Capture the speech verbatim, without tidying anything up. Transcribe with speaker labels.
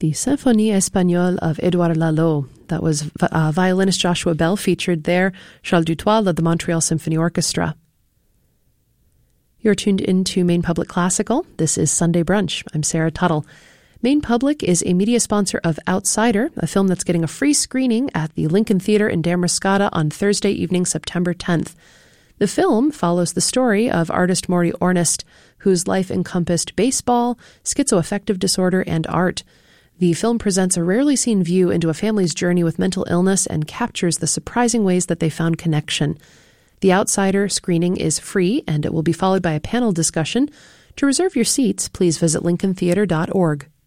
Speaker 1: The Symphonie Espagnole of Édouard Lalo. That was uh, violinist Joshua Bell featured there. Charles Dutoit led the Montreal Symphony Orchestra. You're tuned into Maine Public Classical. This is Sunday Brunch. I'm Sarah Tuttle. Maine Public is a media sponsor of Outsider, a film that's getting a free screening at the Lincoln Theatre in Damariscotta on Thursday evening, September tenth. The film follows the story of artist Maury Ornest, whose life encompassed baseball, schizoaffective disorder, and art. The film presents a rarely seen view into a family's journey with mental illness and captures the surprising ways that they found connection. The Outsider screening is free, and it will be followed by a panel discussion. To reserve your seats, please visit lincoln theatre dot org.